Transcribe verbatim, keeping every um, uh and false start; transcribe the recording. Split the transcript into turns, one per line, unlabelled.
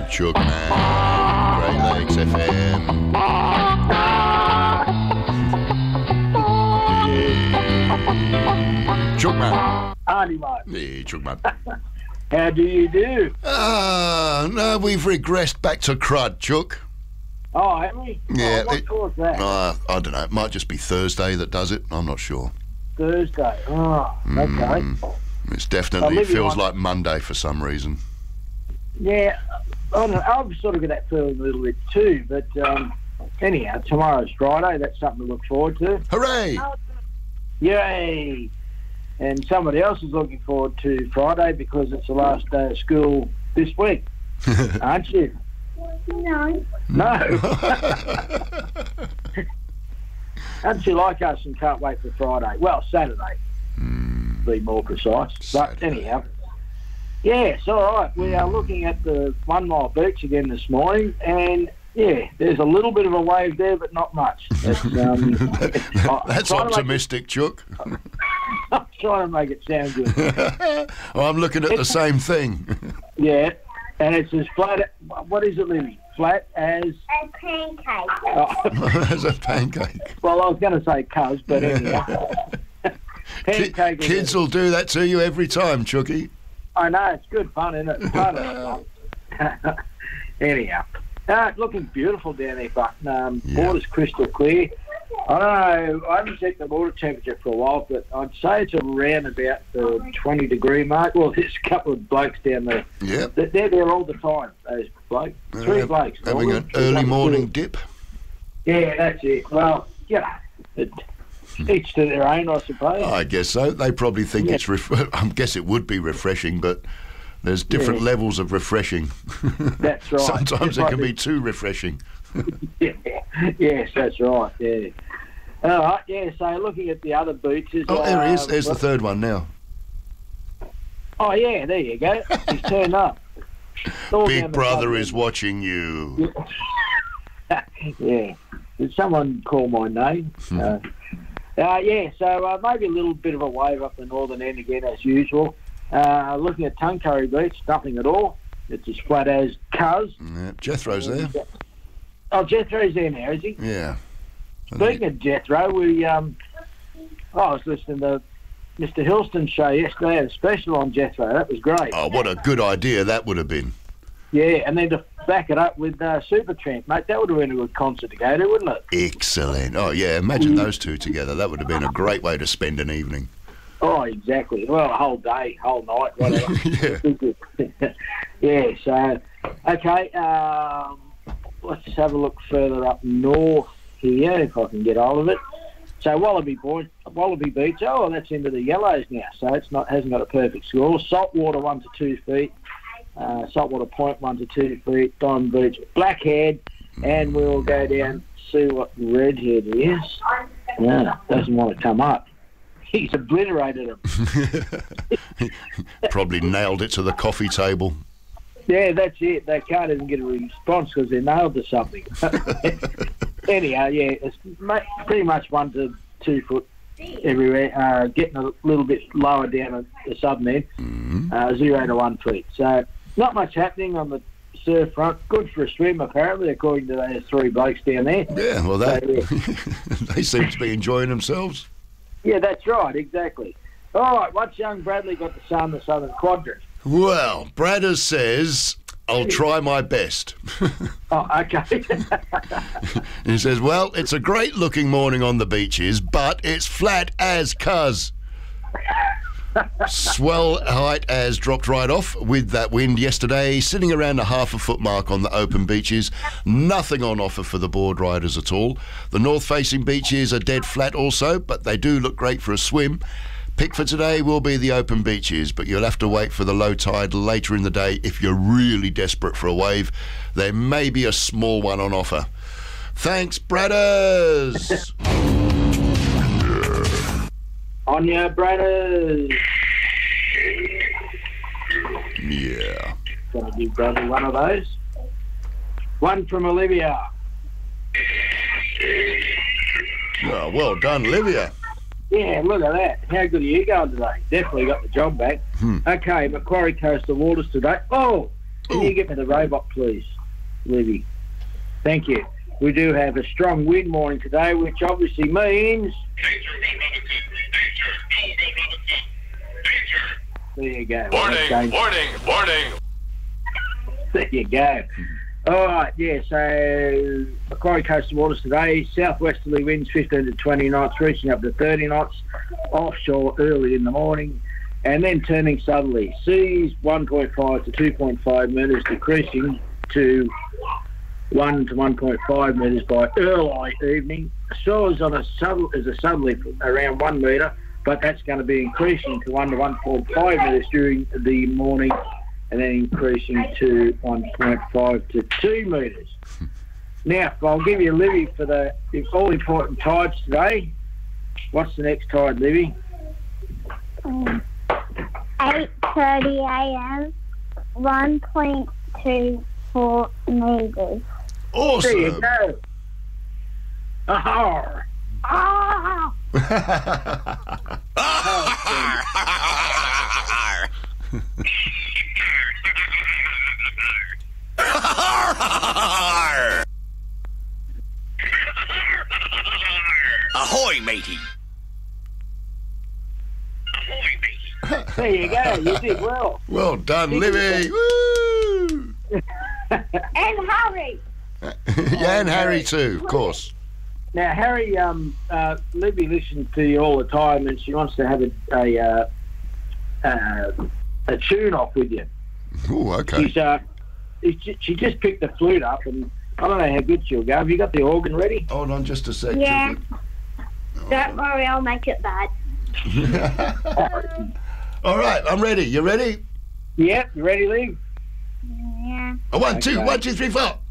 Chook, man. Great Lakes F M. Yeah. Chook, man.
Hardy, mate.
Yeah, Chook, man.
How do you do?
Ah, no, we've regressed back to crud, Chook.
Oh, haven't we?
Yeah.
Oh, what
it-
caused that?
Uh, I don't know. It might just be Thursday that does it. I'm not sure.
Thursday. Oh, okay.
Mm, it's definitely
I'll
it
leave you
feels
on.
like Monday for some reason.
Yeah, I don't know. I've sort of got that feeling a little bit too. But um, anyhow, tomorrow's Friday. That's something to look forward to.
Hooray!
Yay! And somebody else is looking forward to Friday because it's the last day of school this week, aren't you?
No.
No. Aren't you like us and can't wait for Friday? Well, Saturday,
Mm,
to be more precise. But
Saturday.
anyhow, yes, all right. We are looking at the One Mile Beach again this morning, and yeah, there's a little bit of a wave there, but not much. It's, um, I'm
That's
trying to make
optimistic, Chook.
it- I'm trying to make it sound good.
Well, I'm looking at the same thing.
Yeah, and it's as flat. What is it, Lily? Flat as.
A pancake.
Oh,
As a pancake.
well, I was going to say cuz, but anyhow.
Ki-
Pancake is-
Kids will do that to you every time, Chooky.
I know, it's good fun, isn't it? Totally fun. Anyhow, uh, looking beautiful down there, but um,
Yeah.
water's crystal clear. I don't know, I haven't checked the water temperature for a while, but I'd say it's around about the twenty degree mark. Well, there's a couple of blokes down there.
Yep.
They're they're there all the time, those blokes. Three
Uh,
blokes.
Having an early morning dip.
Yeah, that's it. Well, you know, it, each to their own, I suppose.
I guess so. They probably think
Yeah.
it's. Ref- I guess it would be refreshing, but there's different
Yeah.
levels of refreshing.
That's right.
Sometimes
Just
it
like
can
the-
be too refreshing.
Yeah. Yes, that's right. Yeah. All right. Yeah. So looking at the other beaches.
Oh, there he is.
uh,
There's the third one now.
Oh yeah, there you go. He's turned up. All down
Big
the
Brother
side.
is watching you.
Yeah. Did someone call my name?
Hmm.
Uh, uh, yeah. So uh, maybe a little bit of a wave up the northern end again as usual. Uh, looking at Tuncurry Beach, nothing at all. It's as flat as cuz.
Yeah, Jethro's there.
Oh, Jethro's there now, is he?
Yeah.
Speaking of Jethro, we um, oh, I was listening to Mister Hilston's show yesterday. Had a special on Jethro. That was great.
Oh, what a good idea that would have been.
Yeah, and then to back it up with uh, Supertramp, mate, that would have been a good concert to go to, wouldn't it?
Excellent. Oh, yeah, imagine those two together. That would have been a great way to spend an evening.
Oh, exactly. Well, a whole day, whole night, whatever.
Yeah.
Yeah. So, okay. Um, let's have a look further up north here, if I can get hold of it. So Wallaby Boy, Wallaby Beach. Oh, well, that's into the yellows now. So it's not hasn't got a perfect score. Saltwater one to two feet. Uh, Saltwater Point one to two feet. Diamond Beach Blackhead, and we'll go down see what Redhead is. No, doesn't want to come up. He's obliterated him.
Probably nailed it to the coffee table.
Yeah, that's it. They can't even get a response because they're nailed to something. Anyhow, yeah, it's ma- pretty much one to two foot everywhere. Uh, getting a little bit lower down at the southern end,
Mm.
uh, zero to one feet. So not much happening on the surf front. Good for a swim, apparently, according to those three blokes down there.
Yeah, well, that
So,
they seem to be enjoying themselves.
Yeah, that's right, exactly. All right, what's young Bradley got to say on the southern quadrant?
Well, Bradders says, I'll try my best.
Oh, okay.
He says, well, it's a great looking morning on the beaches, but it's flat as cuz. Swell height has dropped right off with that wind yesterday, sitting around a half a foot mark on the open beaches. Nothing on offer for the board riders at all. The north-facing beaches are dead flat also, but they do look great for a swim. Pick for today will be the open beaches, but you'll have to wait for the low tide later in the day if you're really desperate for a wave. There may be a small one on offer. Thanks, Bradders!
On your brothers.
Yeah.
Gonna give Bradley one of those. One from Olivia.
Oh, well done, Livia.
Yeah, look at that. How good are you going today? Definitely got the job back.
Hmm.
Okay, Macquarie Coastal Waters today. Oh, Can you get me the robot, please, Libby? Thank you. We do have a strong wind warning today, which obviously means... There you go.
Warning, warning, warning.
There you go. All right, yeah, so Macquarie coastal waters today, southwesterly winds fifteen to twenty knots, reaching up to thirty knots, offshore early in the morning, and then turning southerly. Seas one point five to two point five metres, decreasing to one to one point five metres by early evening. Shores on a southerly, is a southerly around one metre, but that's going to be increasing to one to one point five metres during the morning, and then increasing to one point five to two metres. Now, I'll give you Libby for the all-important tides today. What's the next tide, Libby?
Um, eight thirty a m, one point two four metres.
Awesome.
There you go. Ah! Ah!
Ahoy, matey.
There you go. You did well.
Well done, Libby. Woo!
And hurry!
Yeah, and Harry too, of course.
Now, Harry, um, uh, Libby listens to you all the time, and she wants to have a a, uh, uh, a tune off with you.
Oh, okay.
She's uh, she she just picked the flute up, and I don't know how good she'll go. Have you got the organ ready?
Hold on just a sec.
Yeah.
Julie.
Don't worry, I'll make it bad.
All right, I'm ready. You ready?
Yep, you ready, Lee?
Yeah.
A one, two,
Okay.
one, two, three, four.